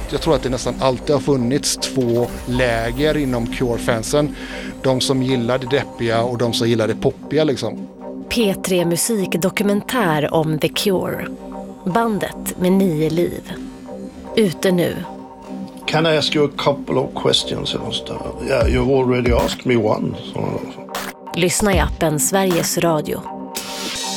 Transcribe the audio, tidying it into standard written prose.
jag tror att det nästan alltid har funnits två läger inom Cure-fansen. De som gillar det deppiga och de som gillar det poppiga liksom. P3 musikdokumentär om The Cure. Bandet med 9 liv. Ute nu. Can I ask you a couple of questions? Yeah, you've already asked me one. Lyssna i appen Sveriges Radio.